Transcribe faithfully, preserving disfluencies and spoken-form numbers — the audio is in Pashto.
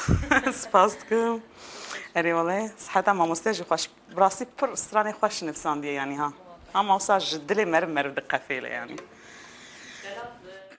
سپاس دکم. اری والله صحتا ما مستجی خوش براسي پر استراني خوش نفسان دي يعني ها. هم اوسا جدلي مر مر دقة فيله يعني.